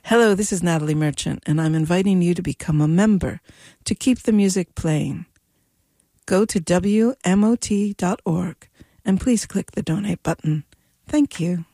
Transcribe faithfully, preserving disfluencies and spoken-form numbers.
Hello, this is Natalie Merchant, and I'm inviting you to become a member to keep the music playing. Go to W M O T dot org and please click the donate button. Thank you.